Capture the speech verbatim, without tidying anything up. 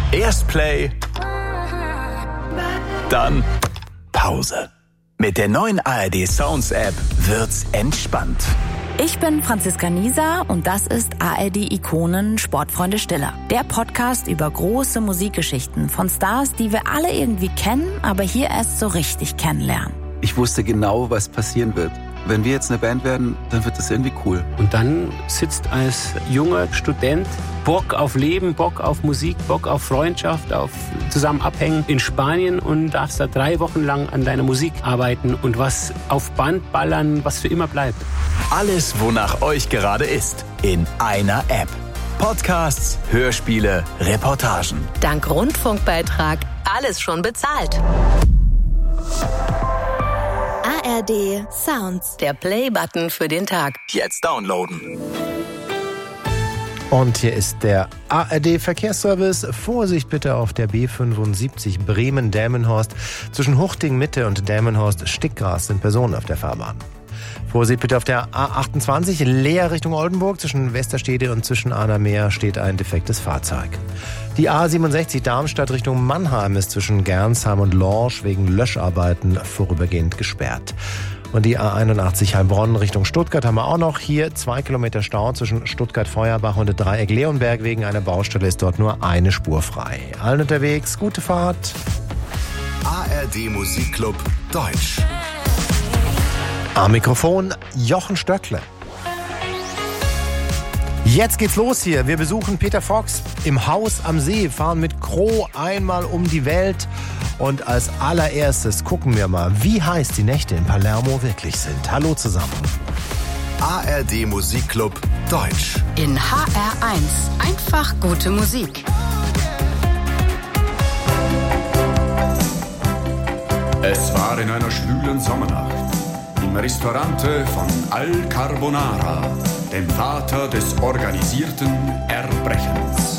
Erst Play, dann Pause. Mit der neuen A R D Sounds App wird's entspannt. Ich bin Franziska Nieser und das ist A R D-Ikonen Sportfreunde Stiller. Der Podcast über große Musikgeschichten von Stars, die wir alle irgendwie kennen, aber hier erst so richtig kennenlernen. Ich wusste genau, was passieren wird. Wenn wir jetzt eine Band werden, dann wird das irgendwie cool. Und dann sitzt als junger Student Bock auf Leben, Bock auf Musik, Bock auf Freundschaft, auf zusammen abhängen in Spanien und darfst da drei Wochen lang an deiner Musik arbeiten und was auf Band ballern, was für immer bleibt. Alles, wonach euch gerade ist, in einer App. Podcasts, Hörspiele, Reportagen. Dank Rundfunkbeitrag alles schon bezahlt. A R D Sounds, der Play-Button für den Tag. Jetzt downloaden. Und hier ist der A R D-Verkehrsservice. Vorsicht bitte auf der B fünfundsiebzig Bremen-Delmenhorst. Zwischen Huchting-Mitte und Delmenhorst-Stickgras sind Personen auf der Fahrbahn. Vorsicht bitte auf der A achtundzwanzig, Leer Richtung Oldenburg. Zwischen Westerstede und zwischen Arnhem steht ein defektes Fahrzeug. Die A siebenundsechzig Darmstadt Richtung Mannheim ist zwischen Gernsheim und Lorsch wegen Löscharbeiten vorübergehend gesperrt. Und die A einundachtzig Heilbronn Richtung Stuttgart haben wir auch noch. Hier zwei Kilometer Stau zwischen Stuttgart-Feuerbach und Dreieck Leonberg. Wegen einer Baustelle ist dort nur eine Spur frei. Allen unterwegs, gute Fahrt. A R D Musikclub Deutsch. Am Mikrofon Jochen Stöckle. Jetzt geht's los hier. Wir besuchen Peter Fox im Haus am See, fahren mit Crow einmal um die Welt. Und als allererstes gucken wir mal, wie heiß die Nächte in Palermo wirklich sind. Hallo zusammen. A R D Musikclub Deutsch. In H R eins. Einfach gute Musik. Es war in einer schwülen Sommernacht im Ristorante von Al Carbonara, dem Vater des organisierten Erbrechens.